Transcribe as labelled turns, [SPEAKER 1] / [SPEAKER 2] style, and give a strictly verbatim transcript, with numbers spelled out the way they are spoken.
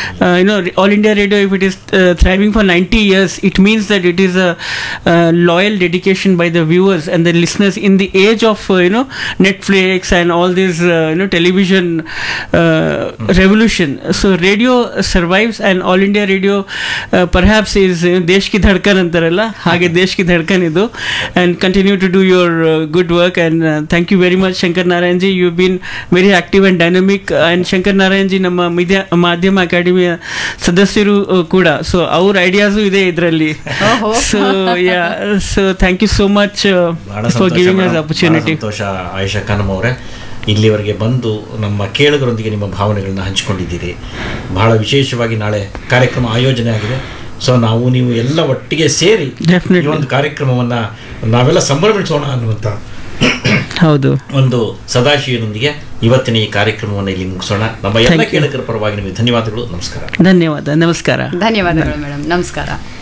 [SPEAKER 1] uh, you know, All India Radio, if it is uh, thriving for ninety years, it means that it is a uh, loyal dedication by the viewers and the listeners in the age of uh, you know, Netflix and all this uh, you know, television uh, revolution. So radio survives, and All India Radio uh, perhaps is uh, ದೇಶ್ ಕಿ ಧಡ್ಕನ್ ಅಂತಾರಲ್ಲ, ಹಾಗೆ ದೇಶ್ ಕಿ ಧಡ್ಕನ್ ಇದು. And continue to do your uh, good work, and uh, thank you very much, Shankar Narayan ji. You've been very active and dynamic, and Shankar Narayan ji ನಮ್ಮ ಮಿದ್ಯ ಮಾಧ್ಯಮ ಅಕಾಡೆಮಿಯ ಸದಸ್ಯರು ಕೂಡ, ಸೊ ಅವ್ರ ಐಡಿಯಾಸು ಇದೆ ಇದರಲ್ಲಿ. So yeah so thank you so much for giving us opportunity.
[SPEAKER 2] ಸಂತೋಷ ಆಯಿಷಾ ಖಾನಮ್ ಅವರೇ, ಇಲ್ಲಿವರೆಗೆ ಬಂದು ನಮ್ಮ ಕೇಳುಗರೊಂದಿಗೆ ನಿಮ್ಮ ಭಾವನೆಗಳನ್ನ ಹಂಚಿಕೊಂಡಿದ್ದೀರಿ. ಬಹಳ ವಿಶೇಷವಾಗಿ ನಾಳೆ ಕಾರ್ಯಕ್ರಮ ಆಯೋಜನೆ ಆಗಿದೆ. ಸೊ ನಾವು ನೀವು ಎಲ್ಲ ಒಟ್ಟಿಗೆ ಸೇರಿ ಈ ಒಂದು ಕಾರ್ಯಕ್ರಮವನ್ನು ನಾವೆಲ್ಲ ಸಂಭ್ರಮಿಸೋಣ ಅನ್ನುವಂಥ
[SPEAKER 1] ಹೌದು
[SPEAKER 2] ಒಂದು ಸದಾಶಯದೊಂದಿಗೆ ಇವತ್ತಿನ ಈ ಕಾರ್ಯಕ್ರಮವನ್ನು ಇಲ್ಲಿ ಮುಗಿಸೋಣ. ನಮ್ಮ ಎಲ್ಲ ಕೇಳುಗರ ಪರವಾಗಿ ನಿಮಗೆ ಧನ್ಯವಾದಗಳು. ನಮಸ್ಕಾರ.
[SPEAKER 1] ಧನ್ಯವಾದ. ನಮಸ್ಕಾರ.
[SPEAKER 3] ಧನ್ಯವಾದಗಳು ಮೇಡಮ್. ನಮಸ್ಕಾರ.